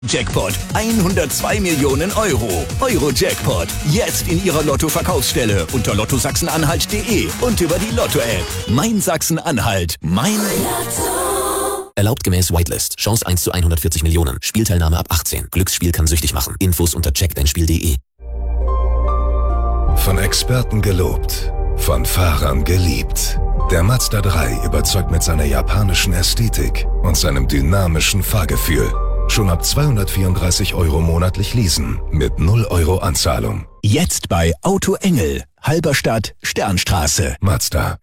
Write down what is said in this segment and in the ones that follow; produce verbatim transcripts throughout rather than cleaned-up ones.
Jackpot hundertzwei Millionen Euro. Euro-Jackpot. Jetzt in Ihrer Lotto-Verkaufsstelle unter lotto sachsen-anhalt punkt de und über die Lotto-App. Mein Sachsen-Anhalt. Mein Lotto. Erlaubt gemäß Whitelist. Chance eins zu hundertvierzig Millionen. Spielteilnahme ab achtzehn. Glücksspiel kann süchtig machen. Infos unter check dein spiel punkt de. Von Experten gelobt. Von Fahrern geliebt. Der Mazda drei überzeugt mit seiner japanischen Ästhetik und seinem dynamischen Fahrgefühl. Schon ab zweihundertvierunddreißig Euro monatlich leasen mit null Euro Anzahlung. Jetzt bei Auto Engel. Halberstadt, Sternstraße. Mazda.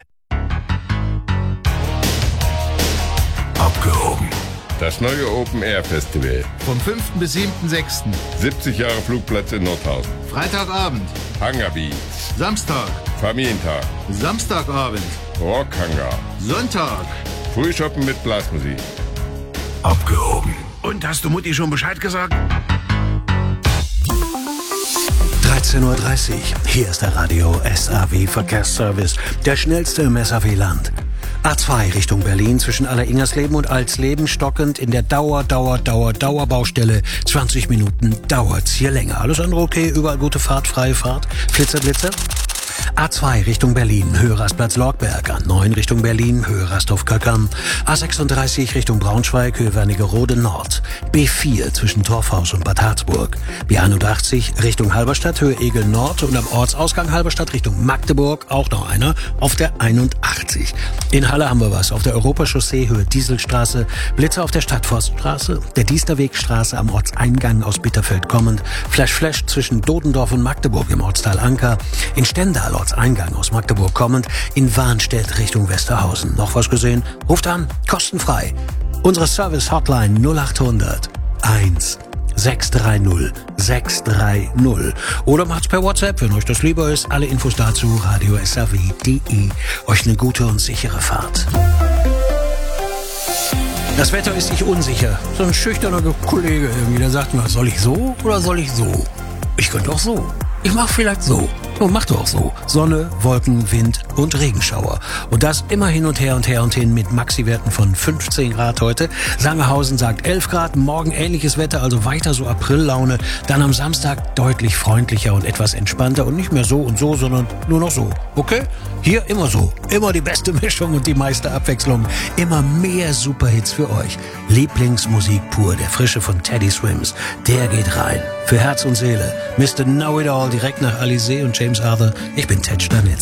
Abgehoben. Das neue Open Air Festival. Vom fünften bis siebten sechsten siebzig Jahre Flugplatz in Nordhausen. Freitagabend. Hangar Beats. Samstag. Familientag. Samstagabend. Rockhangar. Sonntag. Frühshoppen mit Blasmusik. Abgehoben. Und hast du Mutti schon Bescheid gesagt? dreizehn Uhr dreißig. Hier ist der Radio S A W Verkehrsservice. Der schnellste im S A W-Land. A zwei Richtung Berlin zwischen Aller-Ingersleben und Alsleben stockend in der Dauer, Dauer, Dauer, Dauerbaustelle. zwanzig Minuten dauert's hier länger. Alles andere okay, überall gute Fahrt, freie Fahrt. Flitzer, Blitzer. A zwei Richtung Berlin, Höhe-Rastplatz Lorgberg. A neun Richtung Berlin, Höhe Rasthof-Köckern. A sechsunddreißig Richtung Braunschweig, Höhe Wernigerode Nord. B vier zwischen Torfhaus und Bad Harzburg. B einundachtzig Richtung Halberstadt, Höhe Egel Nord. Und am Ortsausgang Halberstadt Richtung Magdeburg auch noch einer auf der einundachtzig. In Halle haben wir was. Auf der Europachaussee, Höhe Dieselstraße. Blitzer auf der Stadtforststraße. Der Diesterwegstraße am Ortseingang aus Bitterfeld kommend. Flash Flash zwischen Dodendorf und Magdeburg im Ortsteil Anker. In Stendal Ortseingang aus Magdeburg kommend, in Warnstedt Richtung Westerhausen. Noch was gesehen? Ruft an, kostenfrei. Unsere Service-Hotline null achthundert eins sechs drei null sechs drei null. Oder macht's per WhatsApp, wenn euch das lieber ist. Alle Infos dazu, radio s a w punkt de. Euch eine gute und sichere Fahrt. Das Wetter ist nicht unsicher. So ein schüchterner Kollege irgendwie, der sagt mir, soll ich so oder soll ich so? Ich könnte auch so. Ich mach vielleicht so. Und mach doch so. Sonne, Wolken, Wind und Regenschauer. Und das immer hin und her und her und hin mit Maxi-Werten von fünfzehn Grad heute. Sangerhausen sagt elf Grad, morgen ähnliches Wetter, also weiter so Aprillaune. Dann am Samstag deutlich freundlicher und etwas entspannter und nicht mehr so und so, sondern nur noch so. Okay? Hier immer so. Immer die beste Mischung und die meiste Abwechslung. Immer mehr Superhits für euch. Lieblingsmusik pur, der Frische von Teddy Swims. Der geht rein. Für Herz und Seele. Mister Know-It-All direkt nach Alizé und James Arthur. Ich bin Ted Stanitz.